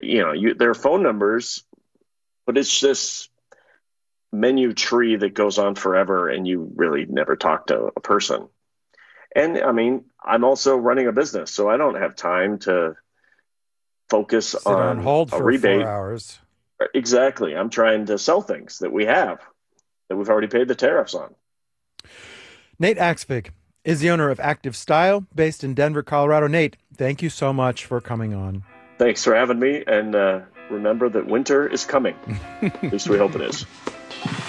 their phone numbers, but it's this menu tree that goes on forever, and you really never talk to a person. And I mean, I'm also running a business, so I don't have time to focus Sit on on hold a for four rebate. hours. Exactly. I'm trying to sell things that we've already paid the tariffs on. Nate Axvig is the owner of Active Style, based in Denver, Colorado. Nate, thank you so much for coming on. Thanks for having me. And remember that winter is coming. At least we hope it is.